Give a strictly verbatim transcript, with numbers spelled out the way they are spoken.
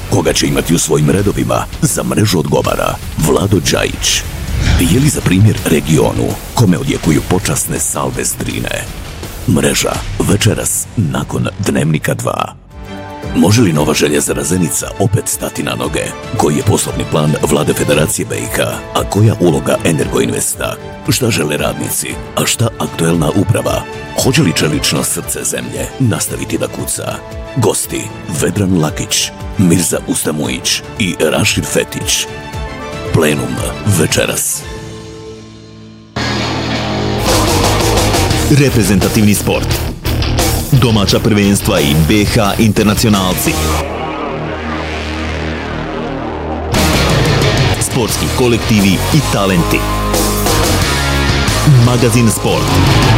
koga će imati u svojim redovima, za mrežu odgovara Vlado Đajić. Je li za primjer regionu, kome odjekuju počasne salve strine? Mreža, večeras, nakon Dnevnika dva. Može li Nova Željezara Zenica opet stati na noge? Koji je poslovni plan Vlade Federacije B i K, a koja uloga Energoinvesta? Šta žele radnici, a šta aktuelna uprava? Hoće li čelično srce zemlje nastaviti da kuca? Gosti Vedran Lakić, Mirza Ustamujić i Rašir Fetić. Plenum večeras. Reprezentativni sport. Domaća prvenstva i B H internacionalci. Sportski kolektivi i talenti. Magazin Sport.